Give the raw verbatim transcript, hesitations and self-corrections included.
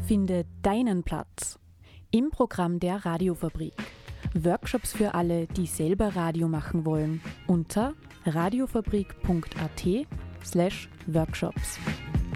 Finde deinen Platz im Programm der Radiofabrik. Workshops für alle, die selber Radio machen wollen, unter radiofabrik punkt at slash workshops.